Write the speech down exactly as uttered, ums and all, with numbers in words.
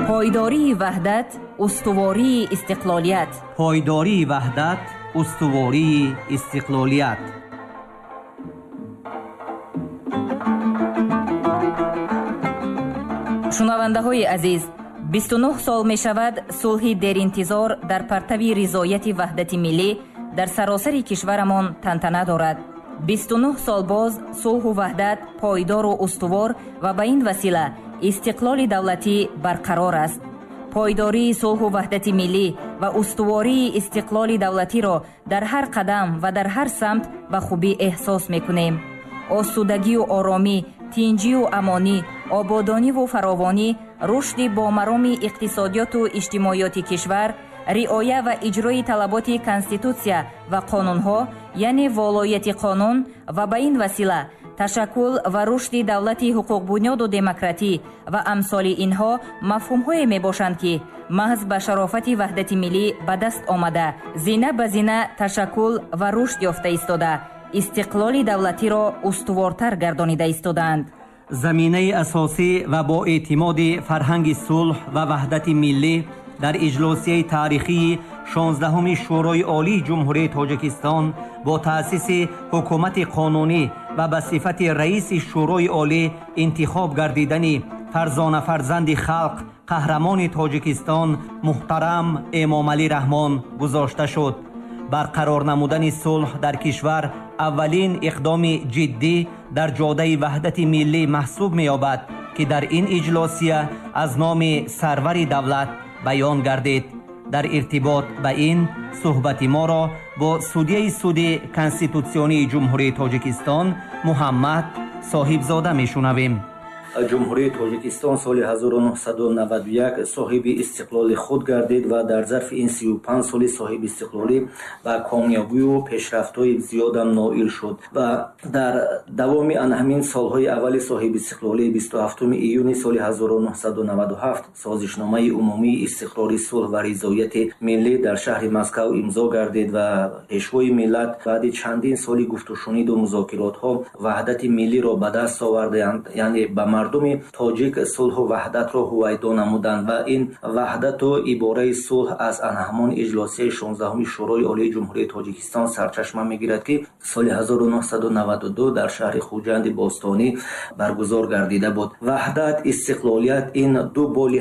پایداری وحدت، استواری استقلالیت. پایداری وحدت، استواری استقلالیت. شنونده های عزیز، بیست و نه سال می شود صلح در انتظار در پرتو رضایت وحدت ملی در سراسر کشورمان تنتنه دارد. بیست و نه سال باز صلح و وحدت پایدار و استوار و به این وسیله استقلال دولتی برقرار است. پایداری صلح و وحدت ملی و استواری استقلال دولتی را در هر قدم و در هر سمت به خوبی احساس میکنیم. آسودگی و آرامی، تینجی و امانی، آبادانی و فراوانی، رشد با مرام اقتصادیات و اجتماعیات کشور، رعایت و اجرای طلبات کنستیتوسیا و قانونها یعنی ولایت قانون و به این وسیله تشکل و رشد دولت حقوق بنیاد و دموکراتی و امثال اینها مفهوم‌های میباشند که محض به شرافت وحدت ملی به دست آمده، زینه به زینه تشکل و رشد یافته ایستاده، استقلال دولتی را استوارتر گردانیده ایستادند. زمینه اساسی و با اعتماد فرهنگ صلح و وحدت ملی در اجلاسیه تاریخی شانزدهم شورای عالی جمهوری تاجیکستان با تأسیس حکومت قانونی و به صفت رئیس شورای عالی انتخاب گردیدن فرزانه فرزند خلق قهرمان تاجیکستان محترم امام علی رحمان گذاشته شد. برقرار نمودن صلح در کشور اولین اقدام جدی در جاده وحدت ملی محسوب می‌یابد که در این اجلاسیه از نام سرور دولت بیان گردید. در ارتباط به این صحبت ما را با سودیه سود کنستیتوسیونی جمهوری تاجیکستان محمد صاحبزاده میشنویم. جمهوری تاجیکستان سال هزار و نهصد و نود و یک صاحب استقلال خود گردید و در ظرف این سی و پنج سال صاحب استقلالی و کامیابی و پیشرفت‌های زیاد هم نائل شد و در دوام آن همین سالهای اول صاحب استقلالی بیست و هفتم ایون سال هزار و نهصد و نود و هفت سازشنامه عمومی استقرار صلح و رضایت ملی در شهر مسکو امضا گردید و پیشوای ملت بعد چندین سال گفت و شنید و مذاکرات‌ها وحدت ملی را به دست آوردند، یعنی به مردم تاجیک صلح و وحدت را هویدا نمودند و این وحدت و عباره صلح از آن همان اجلاسی شانزدهم شورای عالی جمهوری تاجیکستان سرچشمه میگیرد که سال هزار و نهصد و نود و دو در شهر خوجند باستانی برگزار گردیده بود. وحدت، استقلالیت این دو بال